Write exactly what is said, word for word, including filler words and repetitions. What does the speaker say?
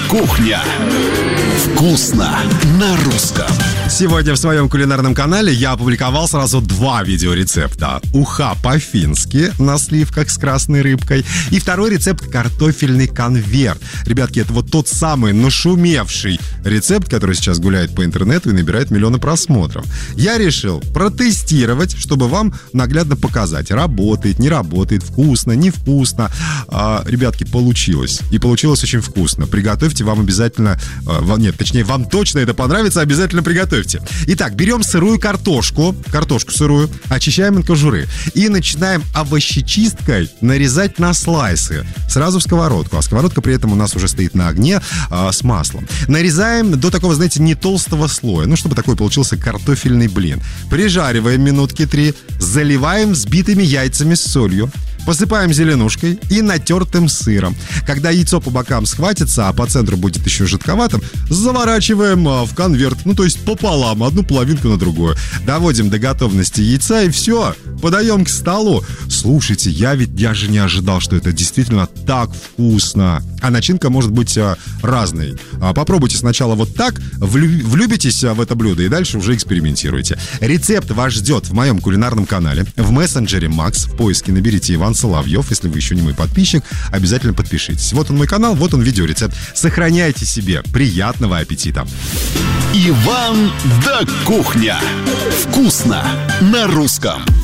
Кухня. Вкусно на русском. Сегодня в своем кулинарном канале я опубликовал сразу два видеорецепта. Уха по-фински на сливках с красной рыбкой. И второй рецепт — картофельный конверт. Ребятки, это вот тот самый нашумевший рецепт, который сейчас гуляет по интернету и набирает миллионы просмотров. Я решил протестировать, чтобы вам наглядно показать, работает, не работает, вкусно, невкусно. А, ребятки, получилось. И получилось очень вкусно. Приготовьте, вам обязательно... А, нет, точнее, вам точно это понравится, обязательно приготовьте. Итак, берем сырую картошку, картошку сырую, очищаем от кожуры и начинаем овощечисткой нарезать на слайсы. Сразу в сковородку, а сковородка при этом у нас уже стоит на огне а, с маслом. Нарезаем до такого, знаете, не толстого слоя, ну, чтобы такой получился картофельный блин. Прижариваем минутки три, заливаем взбитыми яйцами с солью. Посыпаем зеленушкой и натертым сыром. Когда яйцо по бокам схватится, а по центру будет еще жидковатым, заворачиваем в конверт, ну то есть пополам, одну половинку на другую. Доводим до готовности яйца и все, подаем к столу. Слушайте, я ведь даже не ожидал, что это действительно так вкусно. А начинка может быть а, разной. А, попробуйте сначала вот так, влю- влюбитесь в это блюдо и дальше уже экспериментируйте. Рецепт вас ждет в моем кулинарном канале, в мессенджере Макс. В поиске наберите Иван Соловьев. Если вы еще не мой подписчик, обязательно подпишитесь. Вот он мой канал, вот он видеорецепт. Сохраняйте себе. Приятного аппетита. Иван да Кухня. Вкусно на русском.